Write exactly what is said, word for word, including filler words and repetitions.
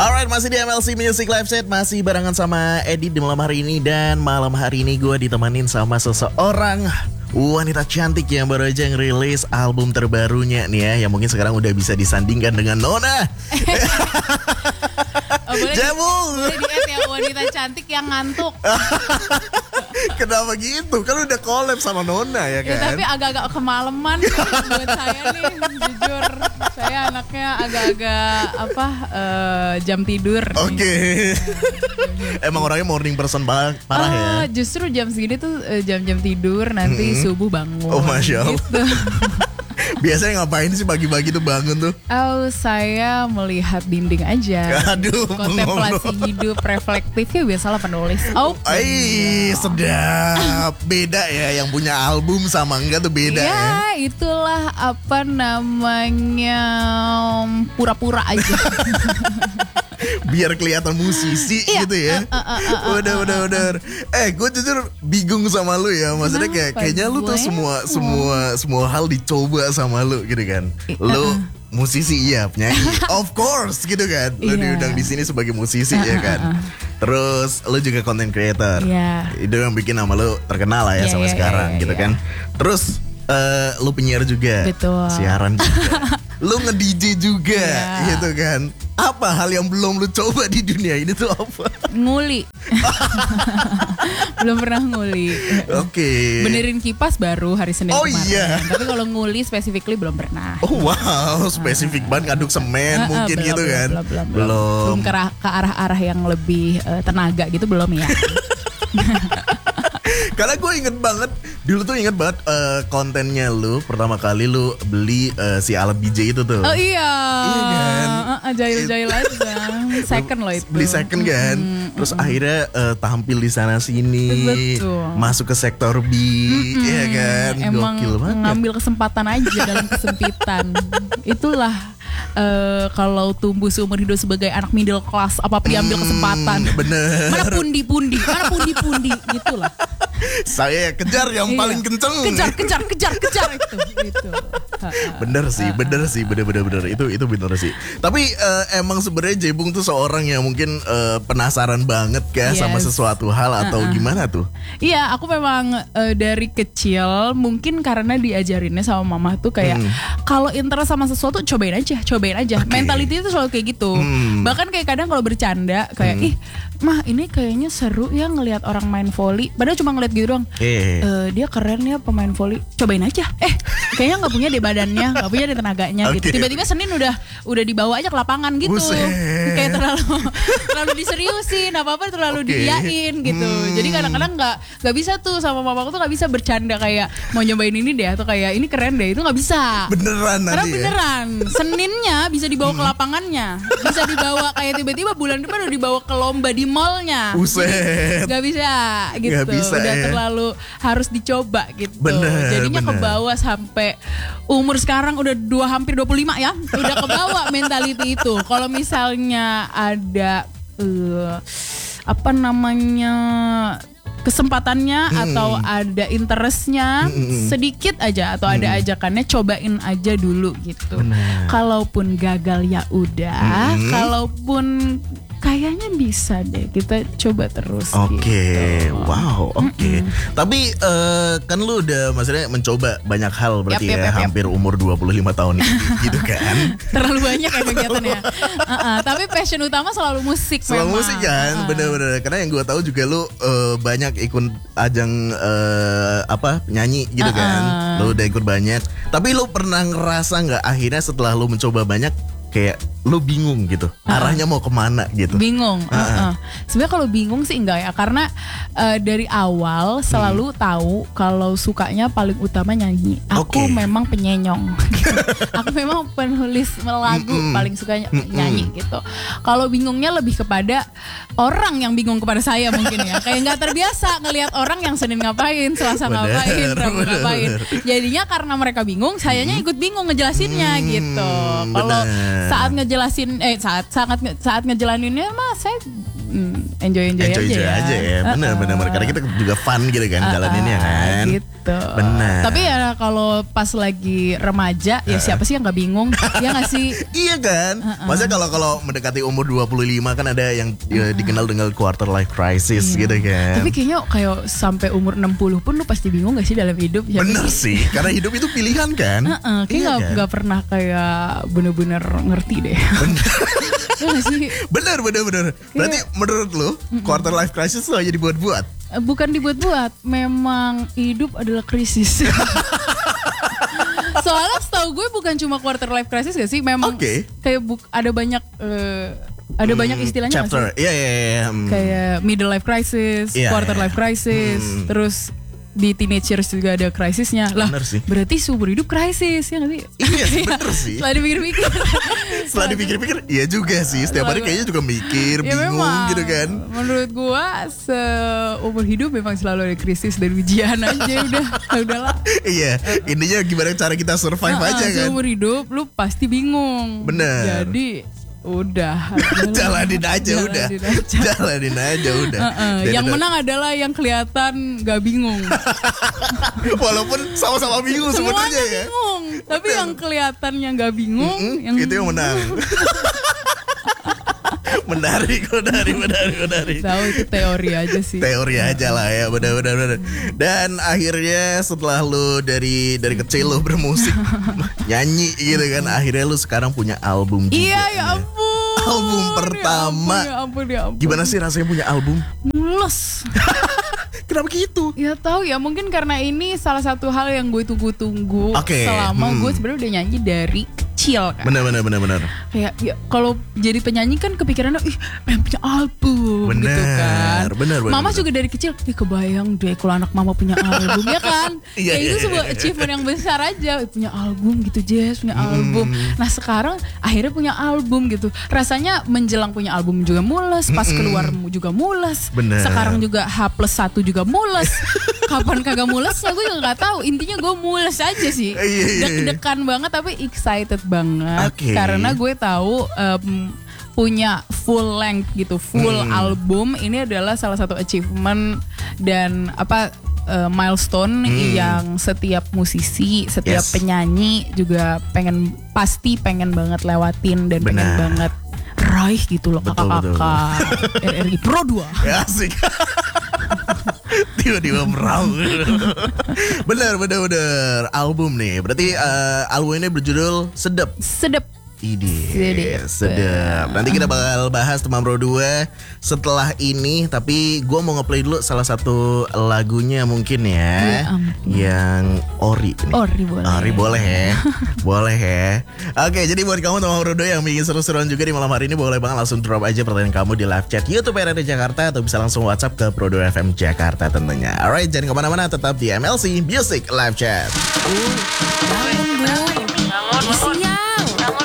Alright, masih di M L C Music Live Set, masih barengan sama Edi di malam hari ini. Dan malam hari ini gue ditemenin sama seseorang wanita cantik yang baru aja ngerilis album terbarunya nih ya, yang mungkin sekarang udah bisa disandingkan dengan Nona. Oh, boleh Jabung. Boleh di-add ya, wanita cantik yang ngantuk. Kenapa gitu? Kan udah collab sama Nona ya kan? Ya, tapi agak-agak kemalaman buat saya nih, jujur. Saya anaknya agak-agak apa uh, jam tidur. Oke. Okay. Emang orangnya morning person banget, parah uh, ya. Justru jam segini tuh uh, jam-jam tidur, nanti hmm. subuh bangun. Oh, Masya Allah. Gitu. Biasanya ngapain sih pagi-pagi tuh bangun tuh? Oh, saya melihat dinding aja. Aduh, kontemplasi bengong. Hidup reflektif ya, biasalah penulis. Oh, Ay, sedap. Beda ya, yang punya album sama enggak tuh beda ya. Ya, itulah apa namanya, pura-pura aja. Biar kelihatan musisi iya, gitu ya. Uh, uh, uh, uh, udah, uh, udah, uh, udah. Eh, gue jujur bingung sama lu ya. Maksudnya kayak kayaknya lu tuh semua semua semua hal dicoba sama lu gitu kan. Lu musisi iya, penyanyi. Of course gitu kan. Lu yeah. diundang di sini sebagai musisi uh, ya kan. Uh, uh. Terus lu juga content creator. Yeah. Itu yang bikin nama lu terkenal lah ya yeah, sampai yeah, sekarang yeah, gitu yeah. kan. Terus uh, lu penyiar juga. Betul. Siaran juga. Lu nge-D J juga yeah. gitu kan. Apa hal yang belum lu coba di dunia ini tuh apa? Nguli. Belum pernah nguli. Oke. Okay. Benerin kipas baru hari Senin oh, kemarin. Iya. Tapi kalau nguli specifically belum pernah. Oh wow, spesifik banget ngaduk semen uh, mungkin uh, belum, gitu kan. Belum, belum, belum. belum. belum ke, ke arah-arah yang lebih uh, tenaga gitu belum ya. Karena gue inget banget, dulu tuh inget banget uh, kontennya lu pertama kali lu beli uh, si alat D J itu tuh. Oh iya. Iya kan. Uh, Jail-jail aja. Second loh itu. Beli second kan. Mm-hmm. Terus mm-hmm. akhirnya uh, tampil di sana sini. Betul. Masuk ke sektor B, mm-hmm. ya kan. Emang gokil banget. Ngambil kesempatan aja dalam kesempitan. Itulah. Uh, kalau tumbuh seumur hidup sebagai anak middle class, apa diambil kesempatan. Hmm, bener. Mana pundi-pundi, mana pundi-pundi, gitulah. Saya kejar yang paling kenceng. Kejar, kejar, kejar, kejar itu. Itu. Bener sih, bener sih, bener, bener, bener. Itu, itu bener sih. Tapi uh, emang sebenarnya Jebung tuh seorang yang mungkin uh, penasaran banget kan yes. sama sesuatu hal atau uh-uh. gimana tuh? Iya, aku memang uh, dari kecil mungkin karena diajarinnya sama mama tuh kayak hmm. kalau interest sama sesuatu cobain aja. Cobain aja. Okay. Mentality itu selalu kayak gitu. Hmm. Bahkan kayak kadang kalau bercanda kayak hmm. ih, mah ini kayaknya seru ya ngelihat orang main volley. Padahal cuma ngeliat gitu doang. Eh. Uh, dia keren ya pemain volley. Cobain aja. Eh, kayaknya nggak punya deh badannya, nggak punya deh tenaganya okay. gitu. Tiba-tiba Senin udah udah dibawa aja ke lapangan gitu. Buset. Kayak terlalu terlalu diseriusin, apa-apa terlalu okay. diiyain gitu. Hmm. Jadi kadang-kadang nggak nggak bisa tuh sama mamaku tuh nggak bisa bercanda kayak mau nyobain ini deh atau kayak ini keren deh. Itu nggak bisa. Beneran Karena nanti beneran. Ya? Seninnya bisa dibawa ke lapangannya, bisa dibawa kayak tiba-tiba bulan depan udah dibawa ke lomba di mallnya. Buset. Gak bisa gitu. Gak bisa, udah ya. terlalu harus dicoba gitu. Bener, jadinya bener. ke bawah sampai umur sekarang udah dua hampir dua puluh lima ya. Udah ke bawah mentality itu. Kalau misalnya ada uh, apa namanya kesempatannya hmm. atau ada interestnya hmm. sedikit aja atau hmm. ada ajakannya, cobain aja dulu gitu. Bener. Kalaupun gagal ya udah, hmm. kalaupun kayaknya bisa deh, kita coba terus. Oke, okay. gitu. Wow, oke. Okay. Tapi uh, kan lu udah maksudnya mencoba banyak hal berarti yep, yep, ya, yep, hampir yep. umur dua puluh lima tahun gitu kan. Terlalu banyak ya kegiatannya. uh-uh, tapi passion utama selalu musik. Selalu memang. musik kan, uh. bener-bener. Karena yang gue tahu juga lu uh, banyak ikut ajang uh, apa nyanyi gitu uh-uh. kan. Lu udah ikut banyak. Tapi lu pernah ngerasa nggak akhirnya setelah lu mencoba banyak kayak lu bingung gitu, uh-uh. arahnya mau kemana gitu? Bingung. Uh-uh. Uh-uh. Sebenarnya kalau bingung sih enggak ya, karena uh, dari awal selalu hmm. tahu kalau sukanya paling utama nyanyi. Aku okay. memang penyenyong. Aku memang penulis lagu mm-mm. paling sukanya mm-mm. nyanyi gitu. Kalau bingungnya lebih kepada orang yang bingung kepada saya mungkin ya. Kayak nggak terbiasa ngelihat orang yang Senin ngapain, Selasa bener, ngapain, Rabu ngapain. Jadinya karena mereka bingung, sayanya ikut bingung ngejelasinnya hmm, gitu. Kalau saat ngejelasin eh saat sangat saat ngejelaninnya mah saya mm, enjoy enjoy, enjoy, aja, enjoy ya. aja ya. Benar, benar, benar. Karena kita juga fun gitu kan Uh-uh, jalaninnya kan. Gitu. Benar. Tapi ya kalau pas lagi remaja ya siapa sih yang nggak bingung? Ya nggak sih? Iya kan? Uh-uh. Masa kalau kalau mendekati umur dua puluh lima kan ada yang ya, dikenal dengan quarter life crisis Iya. gitu kan. Tapi kayaknya kayak sampai umur enam puluh pun lu pasti bingung gak sih dalam hidup? Ya, bener sih, karena hidup itu pilihan kan. Uh-uh, kayak Iya gak, kan? gak pernah kayak bener-bener ngerti deh. Bener. Ya gak sih? Bener, bener, bener. Berarti menurut lu quarter life crisis itu aja dibuat-buat? Eh, Bukan dibuat-buat, memang hidup adalah krisis. Soalnya setahu gue bukan cuma quarter life crisis gak sih? Memang Oke. kayak buk- ada banyak eh, ada banyak istilahnya gak Chapter, sih? iya, iya, iya. Hmm. Kayak middle life crisis, Iya, quarter iya. life crisis, Hmm. terus di teenagers juga ada krisisnya. Lah, Bener sih. berarti seumur hidup krisis ya nggak sih? Iya sih, Kayak bener sih. Setelah dipikir-pikir. Setelah dipikir-pikir, iya juga sih. Setiap hari kayaknya juga mikir, Ya bingung memang, gitu kan. menurut gua seumur hidup memang selalu ada krisis dan ujian aja udah, udahlah. Iya, intinya gimana cara kita survive Nah, aja kan. seumur hidup lu pasti bingung. Bener. Jadi udah. Jalanin aja udah. Jalanin aja. Jalanin aja udah. Uh-uh. Dan Yang udah- menang adalah yang kelihatan gak bingung. Walaupun sama-sama bingung Semuanya sebenarnya ya. bingung. Tapi Bener. yang kelihatannya gak bingung, Mm-mm, yang itu yang menang. menarik, menarik, menarik, menarik. tahu itu teori aja sih. Teori aja lah ya, benar-benar. benar. Dan akhirnya setelah lu dari dari kecil lu bermusik, nyanyi gitu kan, akhirnya lu sekarang punya album juga. Iya ya nih. ampun. Album pertama. Ya ampun, ya ampun. Gimana sih rasanya punya album? Mules. Kenapa gitu? Ya tahu ya, mungkin karena ini salah satu hal yang gue tunggu-tunggu Oke, selama hmm. gue sebenarnya udah nyanyi dari kecil kan. Benar, benar, benar, benar. Kayak ya kalau jadi penyanyi kan kepikirannya ih pengen punya album Bener, gitu kan. bener, bener, Mama bener. juga dari kecil, ih kebayang deh kalau anak mama punya album ya kan. Iya, Kayak iya, itu iya, sebuah iya. achievement yang besar aja, punya album gitu Jess, punya album. Nah sekarang akhirnya punya album gitu. Rasanya menjelang punya album juga mules, pas keluar juga mules. Bener. Sekarang juga H plus satu juga mules. Kapan kagak mulesnya gue juga nggak tahu. Intinya gue mules aja sih. Iya, iya, iya. Deg-degan banget tapi excited banget. Oke. Karena gue tahu em, punya full length gitu, full Hmm. album ini adalah salah satu achievement dan apa eh, milestone Hmm. yang setiap musisi, setiap Yes. penyanyi juga pengen pasti pengen banget lewatin dan pengen Benar. banget raih gitu loh Betul, kakak-kakak R R I Pro dua. Ya asik. Tiba-tiba merau. Bener, bener, bener. Album nih. Berarti eh, album ini berjudul Sedep. Sedep. Ide, Sedep. sedap. Nanti kita bakal bahas Teman Pro dua setelah ini. Tapi gue mau ngeplay dulu salah satu lagunya mungkin ya, Ya ampun. yang Ori nih. Ori boleh. Ori boleh ya. Boleh ya. Oke, jadi buat kamu Teman Pro dua yang bikin seru-seruan juga di malam hari ini, boleh banget langsung drop aja pertanyaan kamu di live chat YouTube R R D Jakarta, atau bisa langsung WhatsApp ke Pro dua F M Jakarta tentunya. Alright, jangan kemana-mana, tetap di M L C Music Live Chat. Bangun bu, siang.